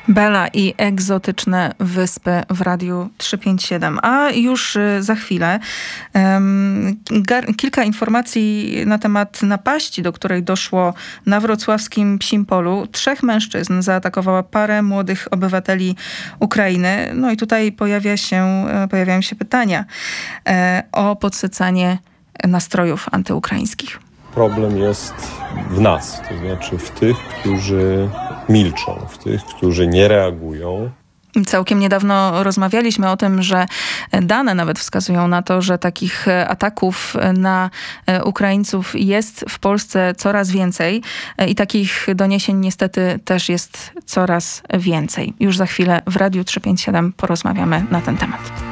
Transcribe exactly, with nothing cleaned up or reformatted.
Bela i egzotyczne wyspy w Radiu trzysta pięćdziesiąt siedem. A już za chwilę um, gar- kilka informacji na temat napaści, do której doszło na wrocławskim Psim Polu. Trzech mężczyzn zaatakowała parę młodych obywateli Ukrainy. No i tutaj pojawia się, pojawiają się pytania e, o podsycanie nastrojów antyukraińskich. Problem jest w nas, to znaczy w tych, którzy milczą, w tych, którzy nie reagują. Całkiem niedawno rozmawialiśmy o tym, że dane nawet wskazują na to, że takich ataków na Ukraińców jest w Polsce coraz więcej i takich doniesień niestety też jest coraz więcej. Już za chwilę w Radiu trzysta pięćdziesiąt siedem porozmawiamy na ten temat.